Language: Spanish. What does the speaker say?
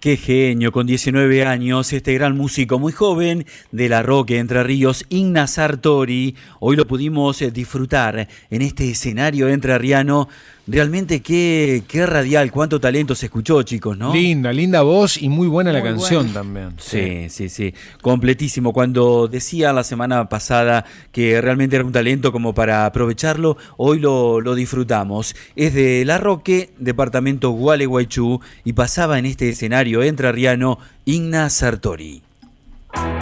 Qué genio, con 19 años, este gran músico muy joven de la Roque Entre Ríos, Igna Sartori. Hoy lo pudimos disfrutar en este escenario entrerriano. Realmente qué radial, cuánto talento se escuchó, chicos, ¿no? Linda voz y muy buena la Muy canción buena. también. Sí, completísimo. Cuando decía la semana pasada que realmente era un talento como para aprovecharlo, hoy lo disfrutamos. Es de La Roque, departamento Gualeguaychú, y pasaba en este escenario entrerriano Igna Sartori.